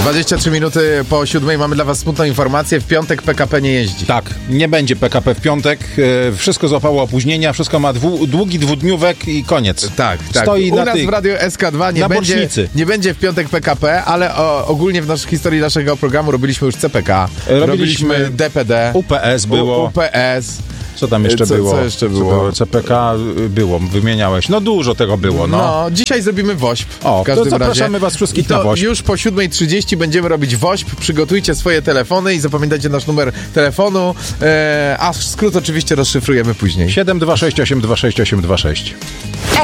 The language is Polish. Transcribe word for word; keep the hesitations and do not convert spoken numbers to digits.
dwadzieścia trzy minuty po siódmej mamy dla was smutną informację. W piątek P K P nie jeździ. Tak, nie będzie P K P w piątek. E, wszystko złapało opóźnienia, wszystko ma dwu, długi dwudniówek i koniec. Tak, tak. Stoi U na nas tych, w Radiu S K dwa nie, będzie, bocznicy. nie będzie w piątek P K P, ale o, ogólnie w naszej historii naszego programu robiliśmy już C P K, Robiliśmy, robiliśmy D P D, U P S było. U P S. Co tam jeszcze co, było? Co jeszcze było? C P K było, wymieniałeś. No dużo tego było, no. No, dzisiaj zrobimy wośp. O, w każdym to zapraszamy razie. was wszystkich I to na wośp. już po siódmej trzydzieści będziemy robić wośp. Przygotujcie swoje telefony i zapamiętajcie nasz numer telefonu, e, a skrót oczywiście rozszyfrujemy później. siedem dwa sześć osiem dwa sześć osiem dwa sześć.